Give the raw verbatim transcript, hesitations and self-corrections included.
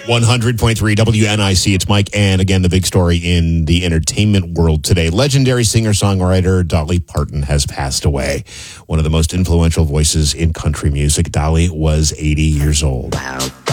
one hundred point three W N I C. It's Mike. And again, the big story in the entertainment world today. Legendary singer-songwriter Dolly Parton has passed away. One of the most influential voices in country music. Dolly was eighty years old. Wow.